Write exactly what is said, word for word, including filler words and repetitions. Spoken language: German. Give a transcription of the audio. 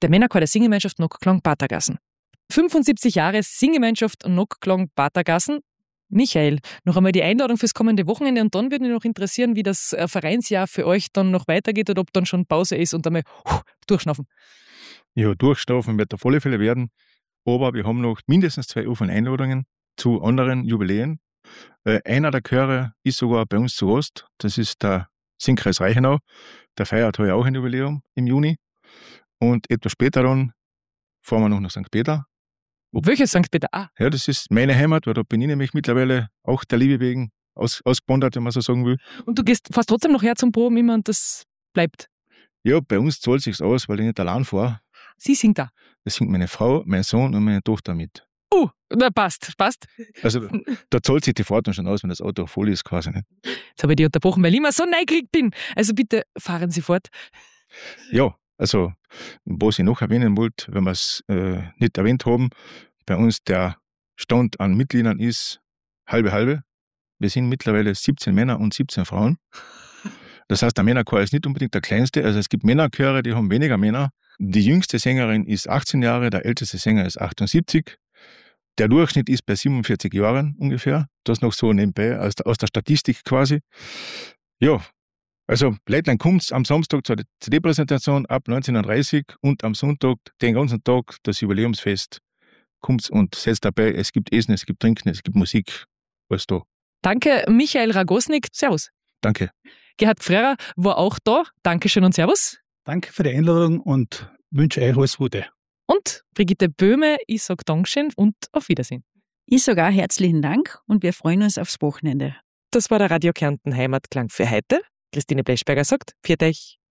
der Männerchor der Singgemeinschaft Nockklang-Patergassen. fünfundsiebzig Jahre Singgemeinschaft Nockklang-Patergassen. Michael, noch einmal die Einladung fürs kommende Wochenende und dann würde mich noch interessieren, wie das Vereinsjahr für euch dann noch weitergeht oder ob dann schon Pause ist und einmal huh, durchschnaufen. Ja, durchschnaufen wird auf alle Fälle werden, aber wir haben noch mindestens zwei offene Einladungen zu anderen Jubiläen. Äh, einer der Chöre ist sogar bei uns zu Gast, das ist der Singkreis Reichenau, der feiert heuer auch ein Jubiläum im Juni und etwas später dann fahren wir noch nach Sankt Peter. Welches Sankt Peter? Ah. Ja, das ist meine Heimat, weil da bin ich nämlich mittlerweile auch der Liebe wegen aus, ausgewandert, wenn man so sagen will. Und du gehst fast trotzdem noch her zum Proben immer und das bleibt? Ja, bei uns zahlt sich's aus, weil ich nicht allein fahre. Sie singt da? Das singt meine Frau, mein Sohn und meine Tochter mit. Uh, na passt, passt. Also da zahlt sich die Fahrt dann schon aus, wenn das Auto voll ist quasi nicht. Jetzt habe ich die unterbrochen, weil ich immer so neugierig bin. Also bitte fahren Sie fort. Ja, also was ich noch erwähnen wollte, wenn wir es äh, nicht erwähnt haben, bei uns der Stand an Mitgliedern ist halbe halbe. Wir sind mittlerweile siebzehn Männer und siebzehn Frauen. Das heißt, der Männerchor ist nicht unbedingt der kleinste. Also es gibt Männerchöre, die haben weniger Männer. Die jüngste Sängerin ist achtzehn Jahre, der älteste Sänger ist achtundsiebzig. Der Durchschnitt ist bei siebenundvierzig Jahren ungefähr. Das noch so nebenbei aus der, aus der Statistik quasi. Ja, also Leitlein kommt am Samstag zur C D-Präsentation ab neunzehn Uhr dreißig und am Sonntag den ganzen Tag das Jubiläumsfest. Kommt und setzt dabei, es gibt Essen, es gibt Trinken, es gibt Musik, alles da. Danke, Michael Ragosnik. Servus. Danke. Gerhard Pfrehrer war auch da. Dankeschön und Servus. Danke für die Einladung und wünsche euch alles Gute. Und Brigitte Böhme, ich sage Dankeschön und auf Wiedersehen. Ich sage auch herzlichen Dank und wir freuen uns aufs Wochenende. Das war der Radio Kärnten Heimatklang für heute. Christine Bleschberger sagt, pfiat euch.